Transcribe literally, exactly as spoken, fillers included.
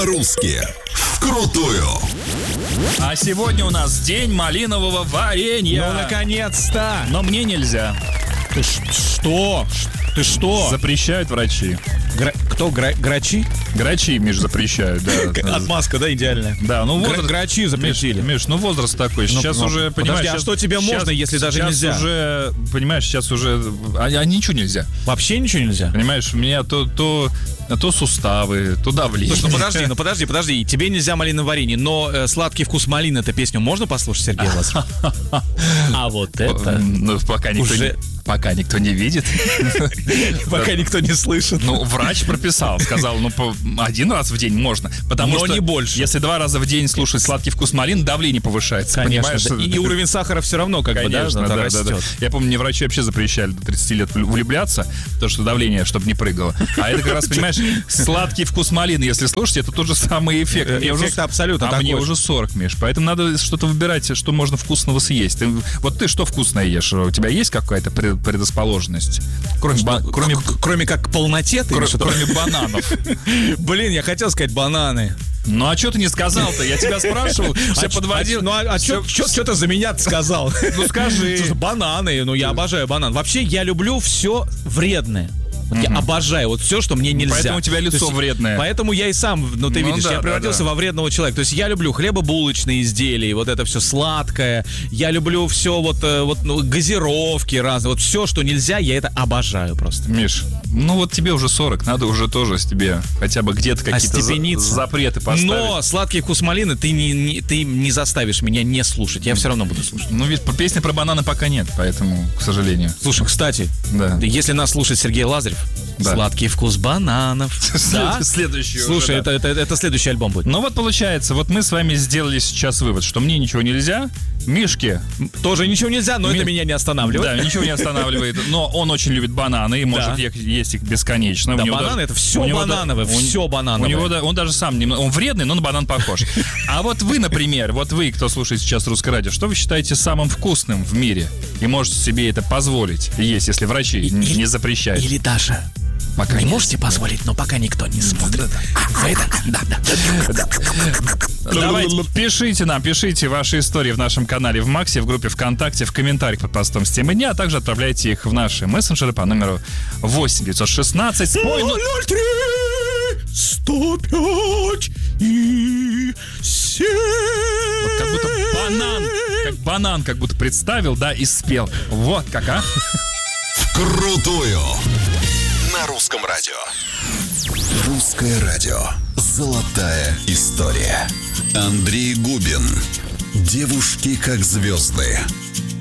По-русски вкрутую. А сегодня у нас день малинового варенья. Ну, наконец-то! Но мне нельзя. Ты ш- что? Ш- Ты что? Запрещают врачи. Гра- Кто? Гра- Грачи? Грачи, Миш, запрещают, да. Отмазка, да, идеальная? Да, ну Гра- возраст... Грачи запретили. Миш, Миш, ну возраст такой. Ну, Сейчас ну, уже, подожди, понимаешь... а сейчас- что тебе сейчас- можно, если даже сейчас нельзя? уже, понимаешь, сейчас уже... А, а ничего нельзя. Вообще ничего нельзя? Понимаешь, у меня то... то... то суставы, то давление. Слушай, ну подожди, ну подожди, подожди. Тебе нельзя малиновое варенье, но э, «Сладкий вкус малины» эту песню можно послушать, Сергей Лазарев? А вот это... Ну, пока никто Уже- не... Пока никто не видит. Пока никто не слышит. Ну, врач прописал, сказал, ну, по- один раз в день можно. Потому Но что не больше. Если два раза в день слушать «Сладкий вкус малин», давление повышается. Конечно, понимаешь? да. И, и уровень сахара все равно как Конечно, бы, да, да, растет. да, да. Я помню, мне врачи вообще запрещали до тридцати лет влюбляться, потому что давление, чтобы не прыгало. А это как раз, понимаешь, «Сладкий вкус малины», если слушать, это тот же самый эффект. Мне Эффект уже- абсолютно А такой мне же. уже сорок, Миш, поэтому надо что-то выбирать, что можно вкусного съесть. Ты- вот ты что вкусное ешь? У тебя есть какая-то пред- предрасположенность? Кроме, ба- кроме, К- Кроме как к полноте, ты кро- имеешь в виду? кроме бананов. Блин, я хотел сказать бананы. Ну а что ты не сказал-то? Я тебя спрашивал, все А ч- подводил. а ч- Ну а Всё- что ты за меня сказал? Ну скажи. Слушай, бананы, ну я обожаю банан. Вообще я люблю все вредное. Вот я обожаю вот все, что мне нельзя. Поэтому у тебя лицо То есть, вредное. Поэтому я и сам, ну ты Ну видишь, да, я да, превратился да. во вредного человека. То есть я люблю хлебобулочные изделия, вот это все сладкое. Я люблю все вот, э, вот ну, газировки разные. Вот все, что нельзя, я это обожаю просто. Миш, ну вот тебе уже сорок, надо уже тоже с тебе хотя бы где-то какие-то за- Остепениться. запреты поставить. Но «Сладкий вкус малины» ты не, не- ты не заставишь меня не слушать. Я все равно буду слушать. Ну ведь песни про бананы пока нет, поэтому, к сожалению. Слушай, кстати, Да. если нас слушает Сергей Лазарев, Да. «Сладкий вкус бананов». Да? Следующий уже, Слушай, да. это, это, это следующий альбом будет. Ну вот получается, вот мы с вами сделали сейчас вывод, что мне ничего нельзя, Мишке, Тоже ничего нельзя, но Ми- это меня не останавливает. да, ничего не останавливает, но он очень любит бананы и может Да. е- есть их бесконечно. Да, У него бананы даже- это всё у него да- банановое, у- всё банановое. У него, да- он даже сам, немного- он вредный, но на банан похож. А вот вы, например, вот вы, кто слушает сейчас «Русское радио», что вы считаете самым вкусным в мире? И можете себе это позволить есть, если врачи н- не запрещают. Или даже Пока не нет. можете позволить, но пока никто не смотрит. А, вы это? Да, да. Давайте, пишите нам, пишите ваши истории в нашем канале в Максе, в группе ВКонтакте, в комментариях под постом с темой дня, а также отправляйте их в наши мессенджеры по номеру восемь девятьсот шестнадцать. Спой, ну- ноль три сто пять и семь. Вот как будто банан, как банан как будто представил, да, и спел. Вот как, а? Вкрутую. На русском радио. Русское радио. Золотая история. Андрей Губин. Девушки как звезды.